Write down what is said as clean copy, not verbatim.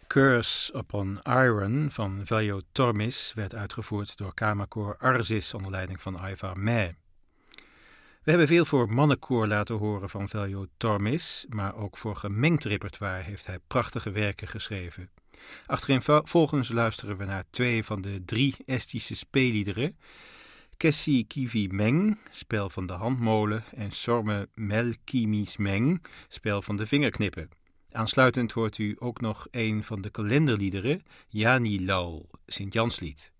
Curse Upon Iron van Veljo Tormis werd uitgevoerd door kamerkoor Arzis onder leiding van Aiva Meh. We hebben veel voor mannenkoor laten horen van Veljo Tormis, maar ook voor gemengd repertoire heeft hij prachtige werken geschreven. Achtereenvolgens luisteren we naar 2 van de 3 Estische speelliederen. Kessi Kivi Meng, spel van de handmolen, en Sorme Mel Kimis Meng, spel van de vingerknippen. Aansluitend hoort u ook nog een van de kalenderliederen, Jani Lal, Sint-Janslied.